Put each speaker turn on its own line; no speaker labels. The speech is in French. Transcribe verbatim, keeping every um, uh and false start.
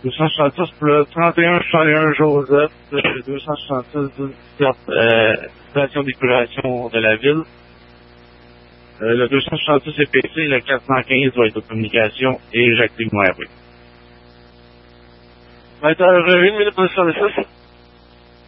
deux cent soixante-six pour le trente et un soixante et un Joseph, le deux cent soixante-six euh, station d'épuration de la ville. Euh, le deux cent soixante-six est P C, le quatre cent quinze doit être aux communications et j'active mon R P.
vingt heures une minute pour le soixante-six.